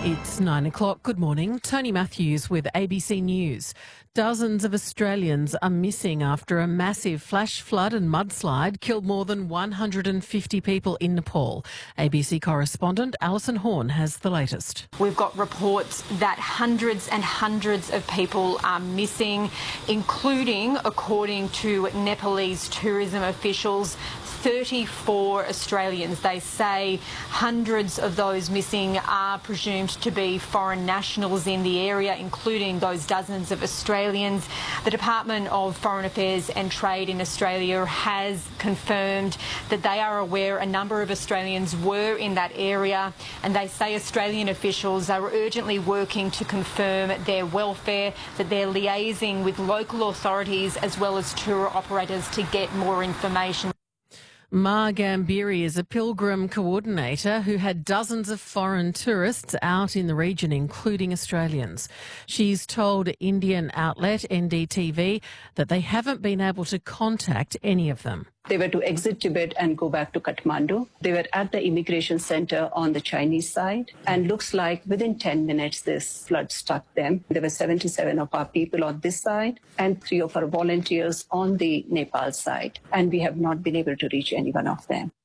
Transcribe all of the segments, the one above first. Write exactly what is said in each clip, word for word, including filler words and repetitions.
It's nine o'clock. Good morning. Tony Matthews with A B C News. Dozens of Australians are missing after a massive flash flood and mudslide killed more than one hundred fifty people in Nepal. A B C correspondent Alison Horn has the latest. We've got reports that hundreds and hundreds of people are missing, including, according to Nepalese tourism officials, thirty-four Australians. They say hundreds of those missing are presumed to be foreign nationals in the area, including those dozens of Australians. The Department of Foreign Affairs and Trade in Australia has confirmed that they are aware a number of Australians were in that area, and they say Australian officials are urgently working to confirm their welfare, that they're liaising with local authorities as well as tour operators to get more information. Ma Gambiri is a pilgrim coordinator who had dozens of foreign tourists out in the region, including Australians. She's told Indian outlet N D T V that they haven't been able to contact any of them. They were to exit Tibet and go back to Kathmandu. They were at the immigration center on the Chinese side, and looks like within ten minutes this flood struck them. There were seventy-seven of our people on this side and three of our volunteers on the Nepal side, and we have not been able to reach any one of them.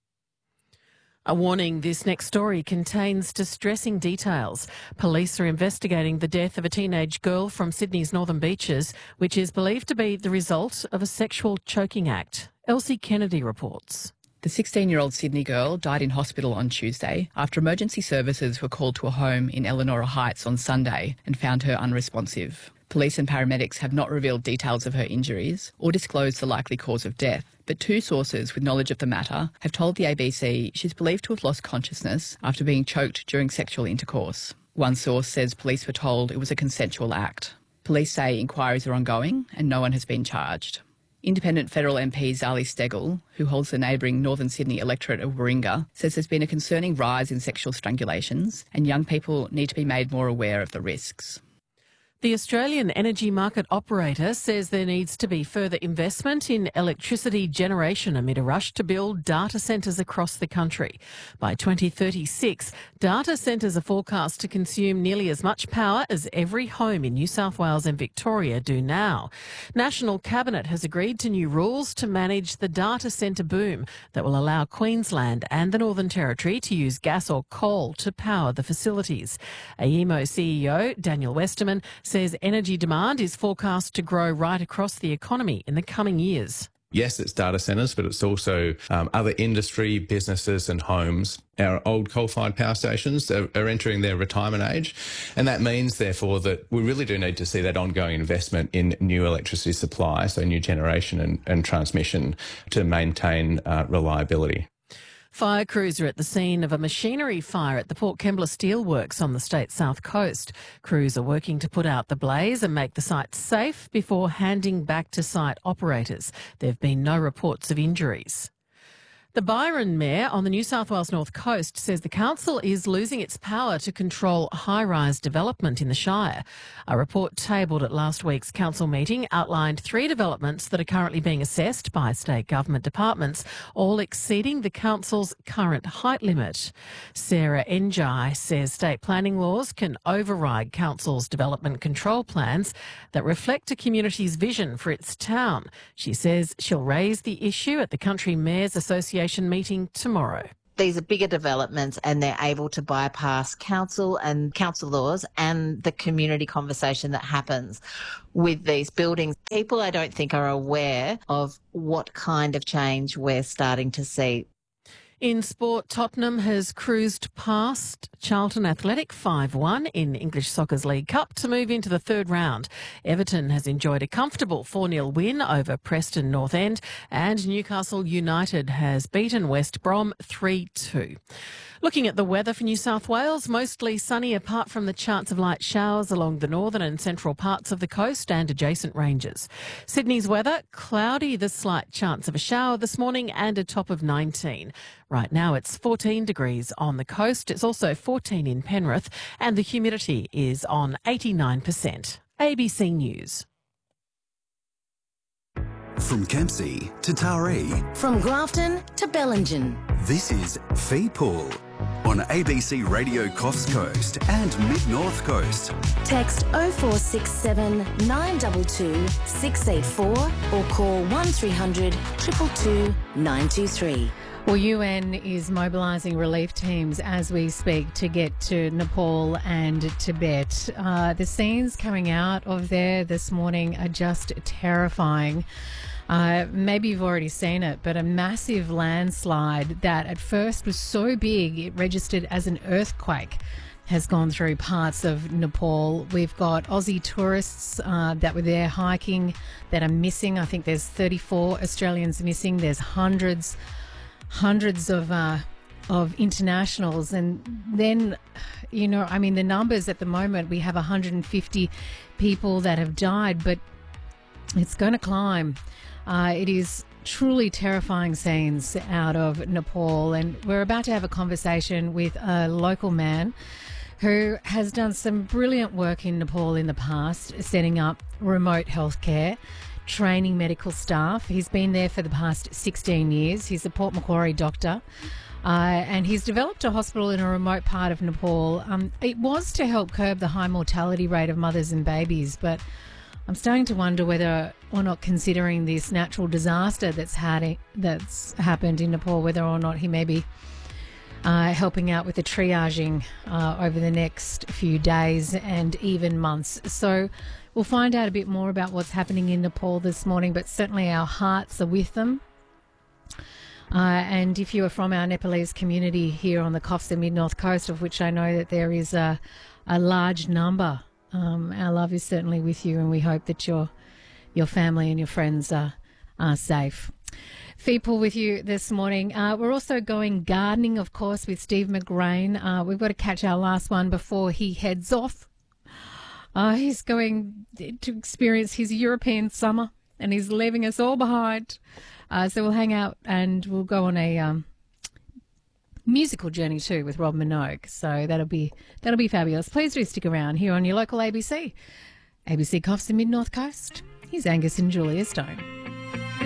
A warning, this next story contains distressing details. Police are investigating the death of a teenage girl from Sydney's Northern Beaches, which is believed to be the result of a sexual choking act. Elsie Kennedy reports. The sixteen-year-old Sydney girl died in hospital on Tuesday after emergency services were called to a home in Eleanor Heights on Sunday and found her unresponsive. Police and paramedics have not revealed details of her injuries or disclosed the likely cause of death, but two sources with knowledge of the matter have told the A B C she's believed to have lost consciousness after being choked during sexual intercourse. One source says police were told it was a consensual act. Police say inquiries are ongoing and no one has been charged. Independent federal M P Zali Steggall, who holds the neighbouring Northern Sydney electorate of Warringah, says there's been a concerning rise in sexual strangulations and young people need to be made more aware of the risks. The Australian Energy Market Operator says there needs to be further investment in electricity generation amid a rush to build data centres across the country. By twenty thirty-six, data centres are forecast to consume nearly as much power as every home in New South Wales and Victoria do now. National Cabinet has agreed to new rules to manage the data centre boom that will allow Queensland and the Northern Territory to use gas or coal to power the facilities. A E M O C E O, Daniel Westerman, says energy demand is forecast to grow right across the economy in the coming years. Yes, it's data centres, but it's also um, other industry, businesses and homes. Our old coal-fired power stations are, are entering their retirement age, and that means, therefore, that we really do need to see that ongoing investment in new electricity supply, so new generation and, and transmission to maintain uh, reliability. Fire crews are at the scene of a machinery fire at the Port Kembla Steelworks on the state's south coast. Crews are working to put out the blaze and make the site safe before handing back to site operators. There have been no reports of injuries. The Byron Mayor on the New South Wales North Coast says the council is losing its power to control high-rise development in the Shire. A report tabled at last week's council meeting outlined three developments that are currently being assessed by state government departments, all exceeding the council's current height limit. Sarah Njai says state planning laws can override council's development control plans that reflect a community's vision for its town. She says she'll raise the issue at the Country Mayors Association meeting tomorrow. These are bigger developments and they're able to bypass council and council laws and the community conversation that happens with these buildings. People, I don't think, are aware of what kind of change we're starting to see. In sport, Tottenham has cruised past Charlton Athletic five one in English Soccer's League Cup to move into the third round. Everton has enjoyed a comfortable four nil win over Preston North End, and Newcastle United has beaten West Brom three two. Looking at the weather for New South Wales, mostly sunny apart from the chance of light showers along the northern and central parts of the coast and adjacent ranges. Sydney's weather, cloudy, the slight chance of a shower this morning and a top of nineteen. Right now it's fourteen degrees on the coast. It's also fourteen in Penrith and the humidity is on eighty-nine percent. A B C News. From Kempsey to Taree. From Grafton to Bellingen. This is Fee Pool on on A B C Radio Coffs Coast and Mid-North Coast. Text oh four six seven, nine two two, six eight four or call one three hundred, two two two, nine two three. Well, U N is mobilising relief teams as we speak to get to Nepal and Tibet. Uh, the scenes coming out of there this morning are just terrifying. Uh, maybe you've already seen it, but a massive landslide that at first was so big it registered as an earthquake has gone through parts of Nepal. We've got Aussie tourists uh, that were there hiking that are missing. I think there's thirty-four Australians missing. There's hundreds hundreds of uh, of internationals, and then, you know, I mean, the numbers at the moment, we have one hundred fifty people that have died, but it's going to climb. Uh, it is truly terrifying scenes out of Nepal, and we're about to have a conversation with a local man who has done some brilliant work in Nepal in the past, setting up remote healthcare, training medical staff. He's been there for the past sixteen years. He's a Port Macquarie doctor, uh, and he's developed a hospital in a remote part of Nepal. Um, it was to help curb the high mortality rate of mothers and babies, but I'm starting to wonder whether or not, considering this natural disaster that's had that's happened in Nepal, whether or not he may be uh, helping out with the triaging uh, over the next few days and even months. So we'll find out a bit more about what's happening in Nepal this morning, but certainly our hearts are with them. Uh, and if you are from our Nepalese community here on the Coffs and Mid-North Coast, of which I know that there is a, a large number, um, our love is certainly with you, and we hope that your your family and your friends are, are safe. People with you this morning. Uh, we're also going gardening, of course, with Steve McGrain. Uh, we've got to catch our last one before he heads off. Uh, he's going to experience his European summer, and he's leaving us all behind. Uh, so we'll hang out and we'll go on a um, musical journey too with Rob Minogue. So that'll be that'll be fabulous. Please do stick around here on your local A B C. A B C Coffs and Mid-North Coast. Here's Angus and Julia Stone.